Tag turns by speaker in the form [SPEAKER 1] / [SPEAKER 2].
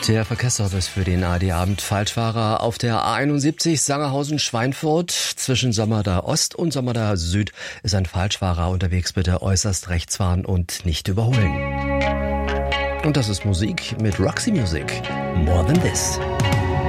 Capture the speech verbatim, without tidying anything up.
[SPEAKER 1] Der Verkehrsservice für den A R D-Abend. Falschfahrer auf der A einundsiebzig Sangerhausen-Schweinfurt. Zwischen Sommerda Ost und Sommerda Süd ist ein Falschfahrer unterwegs. Bitte äußerst rechts fahren und nicht überholen. Und das ist Musik mit Roxy Music. More Than This.